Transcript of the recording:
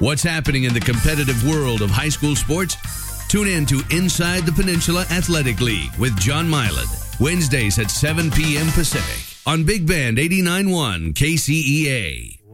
What's happening in the competitive world of high school sports? Tune in to Inside the Peninsula Athletic League with John Milan, Wednesdays at 7 p.m. Pacific on Big Band 89.1 KCEA.